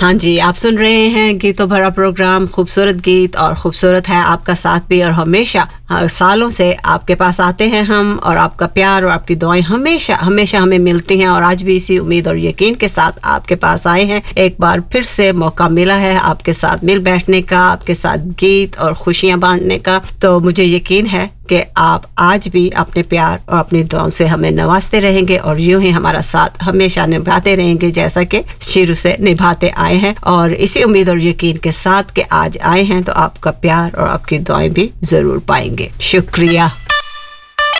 हाँ जी, आप सुन रहे हैं गीतों भरा प्रोग्राम, खूबसूरत गीत और खूबसूरत है आपका साथ भी। और हमेशा सालों से आपके पास आते हैं हम, और आपका प्यार और आपकी दुआएं हमेशा हमेशा हमें मिलती हैं। और आज भी इसी उम्मीद और यकीन के साथ आपके पास आए हैं। एक बार फिर से मौका मिला है आपके साथ मिल बैठने का, आपके साथ गीत और खुशियां बांटने का। तो मुझे यकीन है कि आप आज भी अपने प्यार और अपनी दुआओं से हमें नवाजते रहेंगे और यूं ही हमारा साथ हमेशा निभाते रहेंगे, जैसा कि शुरू से निभाते आए हैं। और इसी उम्मीद और यकीन के साथ कि आज आए हैं तो आपका प्यार और आपकी दुआएं भी जरूर पाएंगे। शुक्रिया।